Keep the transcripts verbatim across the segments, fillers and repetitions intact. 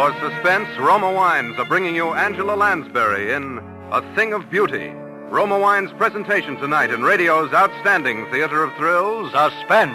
For suspense, Roma Wines are bringing you Angela Lansbury in A Thing of Beauty. Roma Wines' presentation tonight in radio's outstanding theater of thrills, Suspense.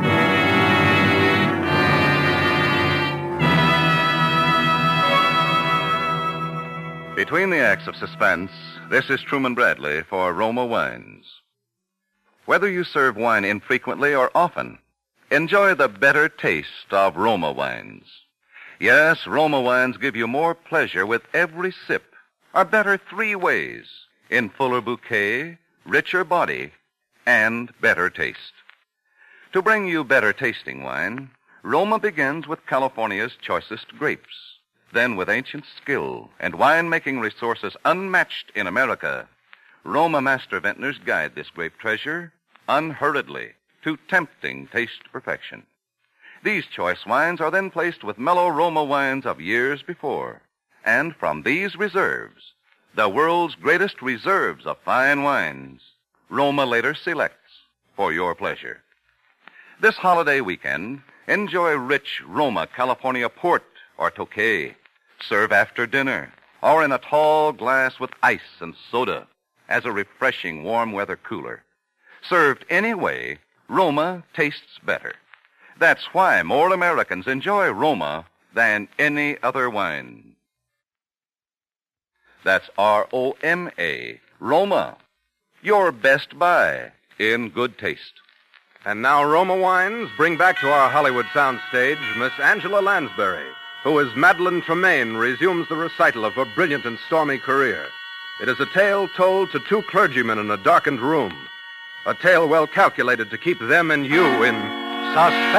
Between the acts of Suspense, this is Truman Bradley for Roma Wines. Whether you serve wine infrequently or often, enjoy the better taste of Roma Wines. Yes, Roma Wines give you more pleasure with every sip, or better three ways, in fuller bouquet, richer body, and better taste. To bring you better tasting wine, Roma begins with California's choicest grapes. Then, with ancient skill and wine-making resources unmatched in America, Roma master vintners guide this grape treasure unhurriedly to tempting taste perfection. These choice wines are then placed with mellow Roma wines of years before, and from these reserves, the world's greatest reserves of fine wines, Roma later selects for your pleasure. This holiday weekend, enjoy rich Roma California port or Tokay. Serve after dinner, or in a tall glass with ice and soda as a refreshing warm weather cooler. Served any way, Roma tastes better. That's why more Americans enjoy Roma than any other wine. That's R O M A, Roma, your best buy in good taste. And now Roma Wines bring back to our Hollywood soundstage Miss Angela Lansbury, who as Madeline Tremaine resumes the recital of her brilliant and stormy career. It is a tale told to two clergymen in a darkened room. A tale well calculated to keep them and you in suspense.